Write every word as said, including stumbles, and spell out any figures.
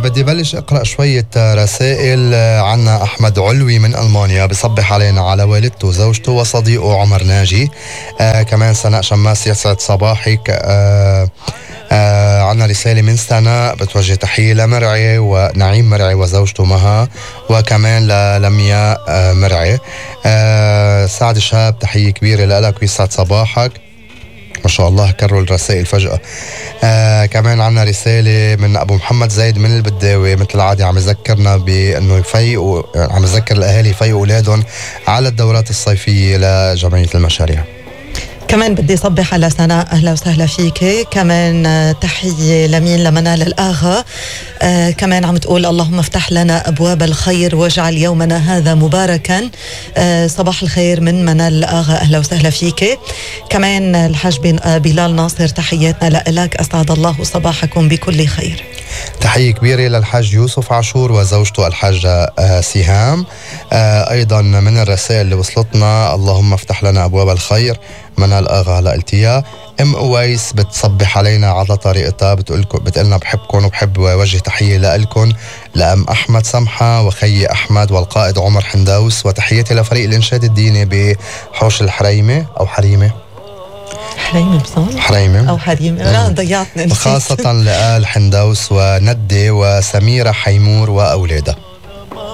بدي بلش اقرأ شوية رسائل. عنا أحمد علوي من ألمانيا بصبح علينا على والدته وزوجته وصديقه عمر ناجي. آه كمان سناء شماس يسعد صباحك. آه آه عنا رسالة من سناء بتوجه تحية لمرعي ونعيم مرعي وزوجته مها، وكمان للمياء آه مرعي. آه سعد شاب تحية كبيرة لك ويسعد صباحك. ما شاء الله كرروا الرسائل فجأة. آه كمان عنا رسالة من أبو محمد زايد من البداوي، مثل العادة عم يذكرنا بأنه يفيقوا، عم يذكر الأهالي يفيقوا أولادهم على الدورات الصيفية لجمعية المشاريع. كمان بدي صبح على سناء، أهلا وسهلا فيك. كمان تحية لمين؟ لمنال الآغا. آه كمان عم تقول اللهم افتح لنا أبواب الخير واجعل يومنا هذا مباركا. آه صباح الخير من منال الآغا، أهلا وسهلا فيك. كمان الحاج بلال ناصر تحياتنا لك، أسعد الله صباحكم بكل خير. تحية كبيرة للحاج يوسف عاشور وزوجته الحاجة آه سهام. آه أيضا من الرسائل اللي وصلتنا اللهم افتح لنا أبواب الخير منال آغا هلا قلتيها. ام اويس بتصبح علينا على طريقتها، بتقولكم بتقلنا بحبكم وبحب وجه تحية لألكم لأم أحمد سمحة وخي أحمد والقائد عمر حندوس، وتحياتي لفريق الإنشاد الديني بحوش الحريمة أو حريمة حريمة بصون حريمة أو حريمة، لا ضيعتني، خاصة لآل حندوس وندي وسميرة حيمور وأولادها.